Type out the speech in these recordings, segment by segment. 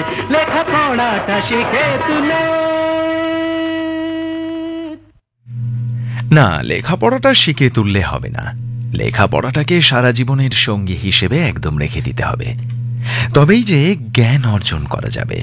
লেখাপড়াটা শিখে তুলে। না, লেখাপড়াটা শিখে তুললে হবে না, লেখাপড়াটাকে সারা জীবনের সঙ্গী হিসেবে একদম রেখে দিতে হবে, তবেই যে জ্ঞান অর্জন করা যাবে।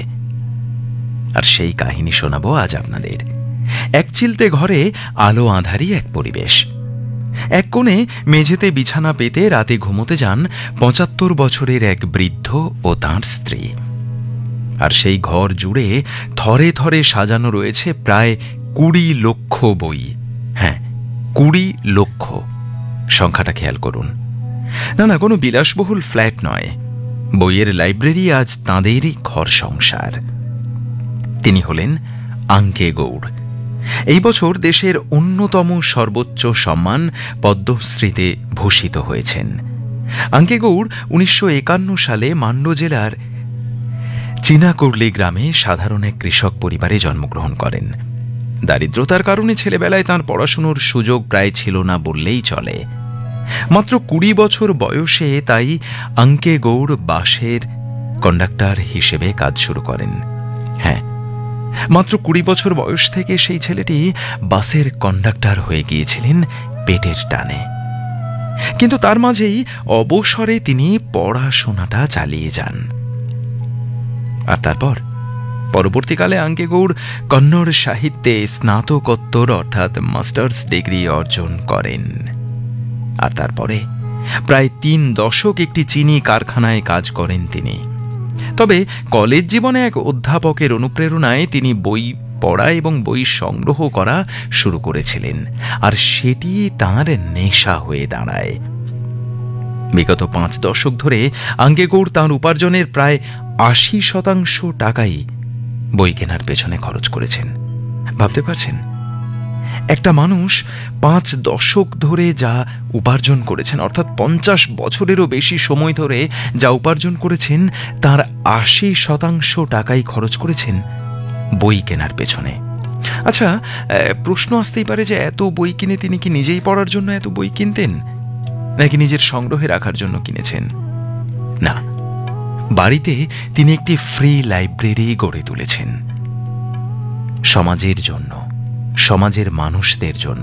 আর সেই কাহিনী শোনাবো আজ আপনাদের। এক চিলতে ঘরে আলো আঁধারি এক পরিবেশ। এক কোণে মেঝেতে বিছানা পেতে রাতে ঘুমোতে যান ৭৫ বছরের এক বৃদ্ধ ও তাঁর স্ত্রী। আর সেই ঘর জুড়ে থরে থরে সাজানো রয়েছে প্রায় ২০ লক্ষ বই। হ্যাঁ, ২০ লক্ষ, সংখ্যাটা খেয়াল করুন। না, কোনো বিলাসবহুল ফ্ল্যাট নয়, বইয়ের লাইব্রেরি আজ তাঁদেরই ঘর সংসার। তিনি হলেন আঙ্কে গৌড়। এই বছর দেশের অন্যতম সর্বোচ্চ সম্মান পদ্মশ্রীতে ভূষিত হয়েছেন। আঙ্কে গৌড় ১৯৫১ সালে মান্ডু জেলার চিনাকৌড়লি গ্রামে সাধারণ এক কৃষক পরিবারে জন্মগ্রহণ করেন। দারিদ্রতার কারণে ছেলেবেলায় তাঁর পড়াশুনোর সুযোগ প্রায় ছিল না বললেই চলে। মাত্র ২০ বছর বয়সে তাই আঙ্কে গৌড় বাসের কন্ডাক্টর হিসেবে কাজ শুরু করেন। হ্যাঁ, মাত্র ২০ বছর বয়স থেকে সেই ছেলেটি বাসের কন্ডাক্টর হয়ে গিয়েছিলেন পেটের টানে। কিন্তু তার মাঝেই অবসরে তিনি পড়াশোনাটা চালিয়ে যান। আর তারপর পরবর্তীকালে আঙ্কে গৌড় কন্নড় সাহিত্যে স্নাতকোত্তর অর্থাৎ মাস্টার্স ডিগ্রি অর্জন করেন। আর তারপরে প্রায় ৩ দশক একটি চিনি কারখানায় কাজ করেন তিনি। তবে কলেজ জীবনে এক অধ্যাপকের অনুপ্রেরণায় তিনি বই পড়া এবং বই সংগ্রহ করা শুরু করেছিলেন, আর সেটি তাঁর নেশা হয়ে দাঁড়ায়। বিগত ৫ দশক ধরে আঙ্কে গৌড় তাঁর উপার্জনের প্রায় ৮০% টাকাই বই কেনার পেছনে খরচ করেছেন। ভাবতে পারছেন, একটা মানুষ ৫ দশক ধরে যা উপার্জন করেছেন, অর্থাৎ ৫০ বছরেরও বেশি সময় ধরে যা উপার্জন করেছেন, তার ৮০% টাকাই খরচ করেছেন বই কেনার পেছনে। আচ্ছা, প্রশ্ন আসতেই পারে যে এত বই কিনে তিনি কি নিজেই পড়ার জন্য এত বই কিনতেন, নাকি নিজের সংগ্রহে রাখার জন্য কিনেছেন? না, বাড়িতে তিনি একটি ফ্রি লাইব্রেরি গড়ে তুলেছেন সমাজের জন্য, সমাজের মানুষদের জন্য।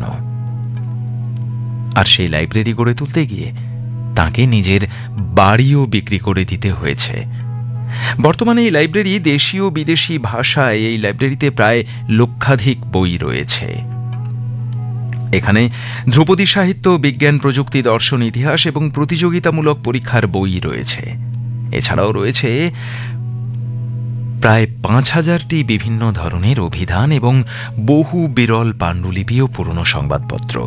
আর সেই লাইব্রেরি গড়ে তুলতে গিয়ে তাকে নিজের বাড়িও বিক্রি করে দিতে হয়েছে। বর্তমানে এই লাইব্রেরি দেশীয় বিদেশি ভাষায়, এই লাইব্রেরিতে প্রায় লক্ষাধিক বই রয়েছে। এখানে ধ্রুপদী সাহিত্য, বিজ্ঞান, প্রযুক্তি, দর্শন, ইতিহাস এবং প্রতিযোগিতামূলক পরীক্ষার বই রয়েছে। এছাড়াও রয়েছে প্রায় ৫,০০০টি বিভিন্ন ধরনের অভিধান এবং বহু বিরল পাণ্ডুলিপি ও পুরনো সংবাদপত্র।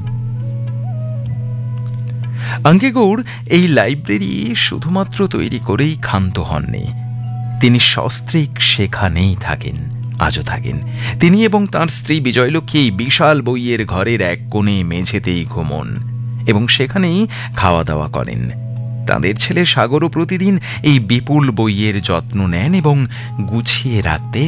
আঙ্কে গৌড় এই লাইব্রেরি শুধুমাত্র তৈরি করেই ক্ষান্ত হননি, তিনি সস্ত্রীক সেখানেই থাকেন, আজও থাকেন। তিনি এবং তাঁর স্ত্রী বিজয়লক্ষ্মী বিশাল বইয়ের ঘরের এক কোণে মেঝেতেই ঘুমন এবং সেখানেই খাওয়া দাওয়া করেন। তাঁদের ছেলে সাগরও প্রতিদিন এই বিপুল বইয়ের যত্ন নেন এবং গুছিয়ে রাখতে